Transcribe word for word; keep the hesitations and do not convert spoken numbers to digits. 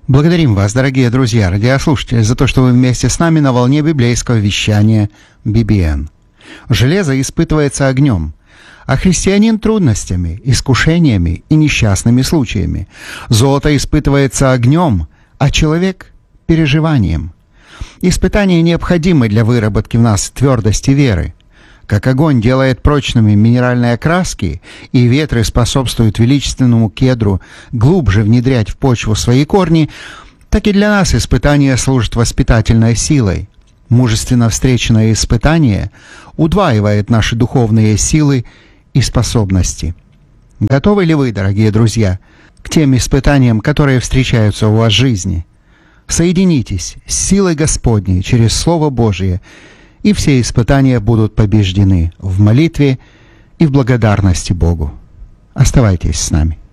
Благодарим вас, дорогие друзья, радиослушатели, за то, что вы вместе с нами на волне библейского вещания би би эн. Железо испытывается огнем, а христианин — трудностями, искушениями и несчастными случаями. Золото испытывается огнем, а человек — переживанием. Испытания необходимы для выработки в нас твердости веры. Как огонь делает прочными минеральные окраски, и ветры способствуют величественному кедру глубже внедрять в почву свои корни, так и для нас испытания служат воспитательной силой. Мужественно встреченное испытание удваивает наши духовные силы и способности. Готовы ли вы, дорогие друзья, к тем испытаниям, которые встречаются у вас в жизни? Соединитесь с силой Господней через Слово Божие, и все испытания будут побеждены в молитве и в благодарности Богу. Оставайтесь с нами.